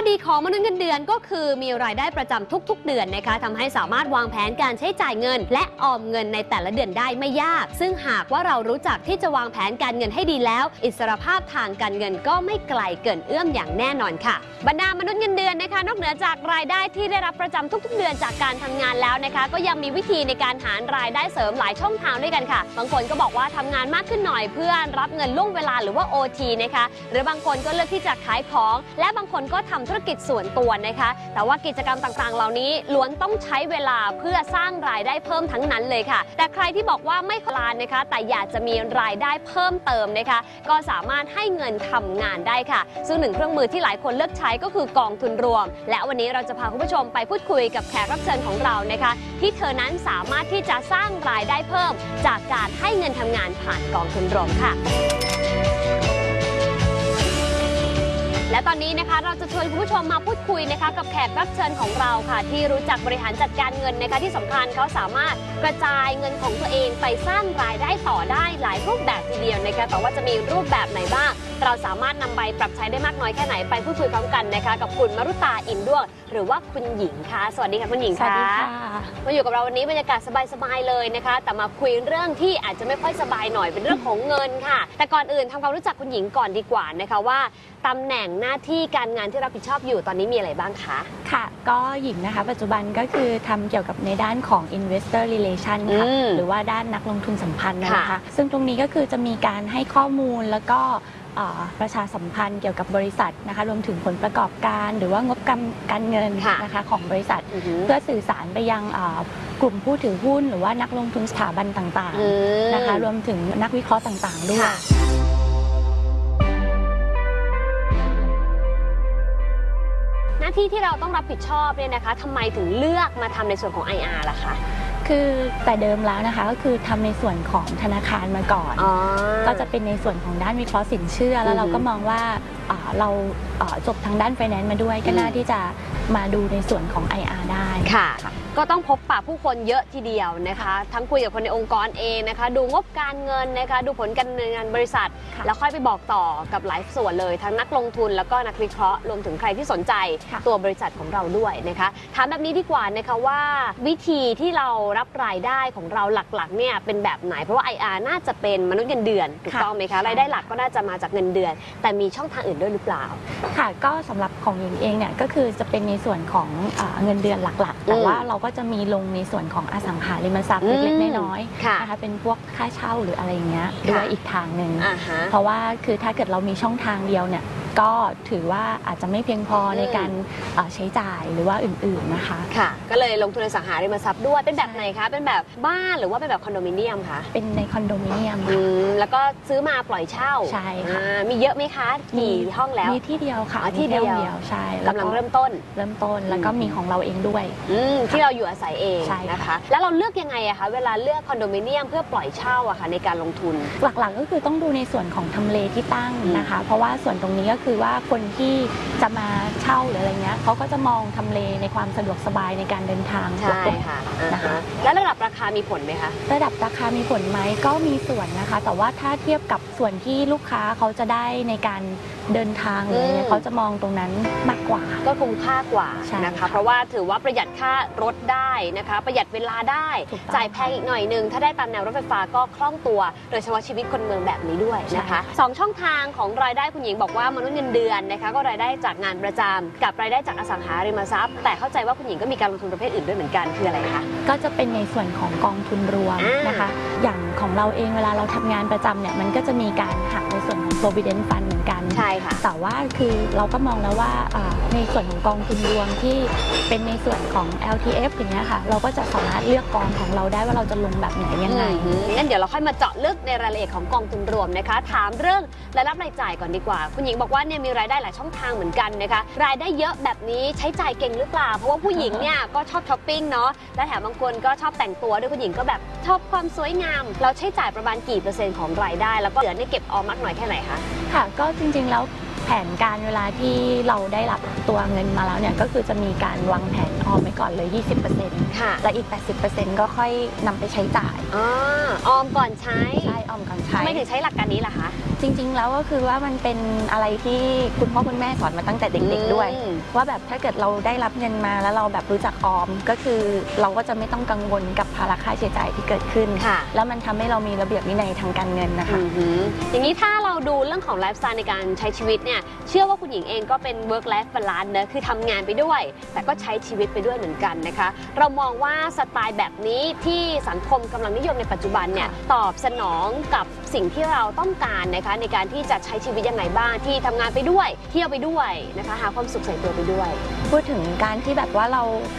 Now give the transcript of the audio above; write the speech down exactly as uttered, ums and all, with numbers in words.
ดีของมนุษย์เงินเดือนก็คือมีรายได้ประจำทุกๆเดือนนะคะทำให้สามารถวางแผนการใช้จ่ายเงินและออมเงินในแต่ละเดือนได้ไม่ยากซึ่งหากว่าเรารู้จักที่จะวางแผนการเงินให้ดีแล้วอิสรภาพทางการเงินก็ไม่ไกลเกินเอื้อมอย่างแน่นอนค่ะบรรดามนุษย์เงินเดือนนะคะนอกเหนือจากรายได้ที่ได้รับประจำทุกๆเดือนจากการทำงานแล้วนะคะก็ยังมีวิธีในการหารายได้เสริมหลายช่องทางด้วยกันค่ะบางคนก็บอกว่าทำงานมากขึ้นหน่อยเพื่อรับเงินล่วงเวลาหรือว่า โอ ที นะคะหรือบางคนก็เลือกที่จะขายของและบางคนก็ทำธุรกิจส่วนตัวนะคะแต่ว่ากิจกรรมต่างๆเหล่านี้ล้วนต้องใช้เวลาเพื่อสร้างรายได้เพิ่มทั้งนั้นเลยค่ะแต่ใครที่บอกว่าไม่ขลาดนะคะแต่อยากจะมีรายได้เพิ่มเติมนะคะก็สามารถให้เงินทำงานได้ค่ะซึ่งหนึ่งเครื่องมือที่หลายคนเลือกใช้ก็คือกองทุนรวมและวันนี้เราจะพาคุณผู้ชมไปพูดคุยกับแขกรับเชิญของเรานะคะที่เธอนั้นสามารถที่จะสร้างรายได้เพิ่มจากการให้เงินทำงานผ่านกองทุนรวมค่ะและตอนนี้นะคะเราจะชวนคุณผู้ชมมาพูดคุยนะคะกับแขกรับเชิญของเราค่ะที่รู้จักบริหารจัดการเงินนะคะที่สำคัญเขาสามารถกระจายเงินของตัวเองไปสร้างรายได้ต่อได้หลายรูปแบบทีเดียวนะคะแต่ว่าจะมีรูปแบบไหนบ้างเราสามารถนำไปปรับใช้ได้มากน้อยแค่ไหนไปพูดคุยพร้อมกันนะคะกับคุณมรุตาอินด้วงหรือว่าคุณหญิงค่ะสวัสดีค่ะคุณหญิงค่ะสวัสดีค่ะมาอยู่กับเราวันนี้บรรยากาศสบายๆเลยนะคะแต่มาคุยเรื่องที่อาจจะไม่ค่อยสบายหน่อยเป็นเรื่องของเงินค่ะแต่ก่อนอื่นทำความรู้จักคุณหญิงก่อนดีกว่านะคะว่าตำแหน่งหน้าที่การงานที่รับผิดชอบอยู่ตอนนี้มีอะไรบ้างคะค่ะก็หญิงนะคะปัจจุบันก็คือทำเกี่ยวกับในด้านของ investor relation ค่ะหรือว่าด้านนักลงทุนสัมพันธ์นะคะซึ่งตรงนี้ก็คือจะมีการให้ข้อมูลแล้วก็ประชาสัมพันธ์เกี่ยวกับบริษัทนะคะรวมถึงผลประกอบการหรือว่างบการเงินนะคะของบริษัทเพื่อสื่อสารไปยังกลุ่มผู้ถือหุ้นหรือว่านักลงทุนสถาบันต่างๆนะคะรวมถึงนักวิเคราะห์ต่างๆด้วยหน้าที่ที่เราต้องรับผิดชอบเนี่ยนะคะทำไมถึงเลือกมาทำในส่วนของ ไอ อาร์ ล่ะคะคือแต่เดิมแล้วนะคะก็คือทำในส่วนของธนาคารมาก่อนก็จะเป็นในส่วนของด้านวิเคราะห์สินเชื่อแล้วเราก็มองว่าเราจบทางด้านไฟแนนซ์มาด้วยก็น่าที่จะมาดูในส่วนของ ไอ อาร์ ได้ค่ะก็ต้องพบปะผู้คนเยอะทีเดียวนะคะทั้งคุยกับคนในองค์กรเองนะคะดูงบการเงินนะคะดูผลการดำเนินงานบริษัทแล้วค่อยไปบอกต่อกับหลายส่วนเลยทั้งนักลงทุนแล้วก็นักวิเคราะห์รวมถึงใครที่สนใจตัวบริษัทของเราด้วยนะคะถามแบบนี้ดีกว่านะคะว่าวิธีที่เรารับรายได้ของเราหลักๆเนี่ยเป็นแบบไหนเพราะว่า ไอ อาร์ น่าจะเป็นมนุษย์เงินเดือนถูกต้องไหมคะรายได้หลักก็น่าจะมาจากเงินเดือนแต่มีช่องทางอื่นด้วยหรือเปล่าค่ะก็สำหรับของหญิงเองเนี่ยก็คือจะเป็นในส่วนของเงินเดือนหลักๆแต่ว่าเราก็จะมีลงในส่วนของอสังหาริมทรัพย์เล็กๆน้อยๆนะคะเป็นพวกค่าเช่าหรืออะไรเงี้ยด้วยอีกทางหนึ่งเพราะว่าคือถ้าเกิดเรามีช่องทางเดียวเนี่ยก็ถือว่าอาจจะไม่เพียงพอในการใช้จ่ายหรือว่าอื่นๆนะคะค่ะก็เลยลงทุนอสังหาริมทรัพย์ด้วยเป็นแบบไหนคะเป็นแบบบ้านหรือว่าเป็นแบบคอนโดมิเนียมคะเป็นในคอนโดมิเนียมแล้วก็ซื้อมาปล่อยเช่าใช่ค่ะมีเยอะไหมคะกี่ห้องแล้วมีที่เดียวค่ะที่เดียวใช่กำลังเริ่มต้นเริ่มต้นแล้วก็มีของเราเองด้วยที่เราอยู่อาศัยเองนะคะแล้วเราเลือกยังไงอะคะเวลาเลือกคอนโดมิเนียมเพื่อปล่อยเช่าอะค่ะในการลงทุนหลักๆก็คือต้องดูในส่วนของทำเลที่ตั้งนะคะเพราะว่าส่วนตรงนี้ก็คือว่าคนที่จะมาเช่าหรืออะไรเงี้ยเขาก็จะมองทำเลในความสะดวกสบายในการเดินทางใช่ค่ะนะคะแล้วระดับราคามีผลไหมคะระดับราคามีผลไหมก็มีส่วนนะคะแต่ว่าถ้าเทียบกับส่วนที่ลูกค้าเขาจะได้ในการเดินทางเลยเขาจะมองตรงนั้นมากกว่าก็คุ้มค่ากว่านะคะเพราะว่าถือว่าประหยัดค่ารถได้นะคะประหยัดเวลาได้จ่ายแพงอีกหน่อยนึงถ้าได้ตามแนวรถไฟฟ้าก็คล่องตัวโดยเฉพาะชีวิตคนเมืองแบบนี้ด้วยนะคะสองช่องทางของรายได้คุณหญิงบอกว่ามนุษย์เงินเดือนนะคะก็รายได้จากงานประจำกับรายได้จากอสังหาริมทรัพย์แต่เข้าใจว่าคุณหญิงก็มีการลงทุนประเภทอื่นด้วยเหมือนกันคืออะไรคะก็จะเป็นในส่วนของกองทุนรวมนะคะอย่างของเราเองเวลาเราทำงานประจำเนี่ยมันก็จะมีการหักในส่วนของ provident fund เหมือนกันใช่ค่ะแต่ว่าคือเราก็มองแล้วว่าในส่วนของกองทุนรวมที่เป็นในส่วนของ แอล ที เอฟ อย่างเงี้ยค่ะเราก็จะสามารถเลือกกองของเราได้ว่าเราจะลงแบบไหนยังไงงั้นเดี๋ยวเราค่อยมาเจาะลึกในรายละเอียดของกองทุนรวมนะคะถามเรื่องรายรับรายจ่ายก่อนดีกว่าคุณหญิงบอกว่าเนี่ยมีรายได้หลายช่องทางเหมือนกันนะคะรายได้เยอะแบบนี้ใช้จ่ายเก่งหรือเปล่าเพราะว่าผู้หญิงเนี่ยก็ชอบช้อปปิ้งเนาะและแถมบางคนก็ชอบแต่งตัวด้วยคุณหญิงก็แบบชอบความสวยงามเราใช้จ่ายประมาณกี่เปอร์เซ็นต์ของรายได้แล้วก็เหลือในเก็บออมมากน้อยแค่ไหนคะค่ะก็จริงๆแล้วแผนการเวลาที่เราได้รับตัวเงินมาแล้วเนี่ยก็คือจะมีการวางแผนออมไว้ก่อนเลย ยี่สิบเปอร์เซ็นต์ค่ะและอีก แปดสิบเปอร์เซ็นต์ ก็ค่อยนำไปใช้จ่ายอ๋อออมก่อนใช้ใช่ออมก่อนใช้ทำไมถึงใช้หลักการนี้ล่ะคะจริงๆแล้วก็คือว่ามันเป็นอะไรที่คุณพ่อคุณแม่สอนมาตั้งแต่เด็กๆด้วยว่าแบบถ้าเกิดเราได้รับเงินมาแล้วเราแบบรู้จักออมก็คือเราก็จะไม่ต้องกังวลกับภาระค่าใช้จ่ายที่เกิดขึ้นแล้วมันทำให้เรามีระเบียบวินัยทางการเงินนะคะอย่างนี้ถ้าเราดูเรื่องของไลฟ์สไตล์ในการใช้ชีวิตเนี่ยเชื่อว่าคุณหญิงเองก็เป็น work life balance นะคือทำงานไปด้วยแต่ก็ใช้ชีวิตไปด้วยเหมือนกันนะคะเรามองว่าสไตล์แบบนี้ที่สังคมกำลังนิยมในปัจจุบันเนี่ยตอบสนองกับสิ่งที่เราต้องการนะคะในการที่จะใช้ชีวิตยังไงบ้างที่ทำงานไปด้วยเที่ยวไปด้วยนะคะหาความสุขใส่ตัวไปด้วยพูดถึงการที่แบบว่าเรา